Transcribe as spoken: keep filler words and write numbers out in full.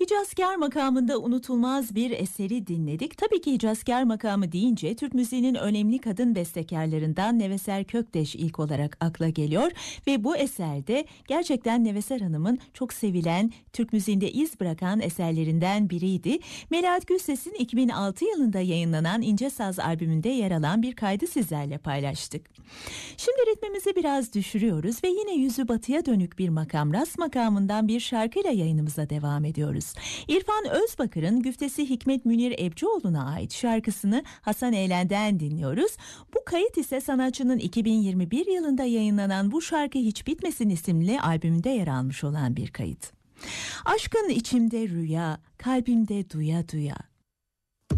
Hicazkar makamında unutulmaz bir eseri dinledik. Tabii ki Hicazkar makamı deyince Türk müziğinin önemli kadın bestekarlarından Neveser Kökteş ilk olarak akla geliyor. Ve bu eserde gerçekten Neveser Hanım'ın çok sevilen, Türk müziğinde iz bırakan eserlerinden biriydi. Melahat Gülses'in iki bin altı yılında yayınlanan İnce Saz albümünde yer alan bir kaydı sizlerle paylaştık. Şimdi ritmimizi biraz düşürüyoruz ve yine yüzü batıya dönük bir makam, Ras makamından bir şarkıyla yayınımıza devam ediyoruz. İrfan Özbakır'ın güftesi Hikmet Münir Ebcioğlu'na ait şarkısını Hasan Eğlen'den dinliyoruz. Bu kayıt ise sanatçının iki bin yirmi bir yılında yayınlanan Bu Şarkı Hiç Bitmesin isimli albümünde yer almış olan bir kayıt. Aşkın içimde rüya, kalbimde duya duya,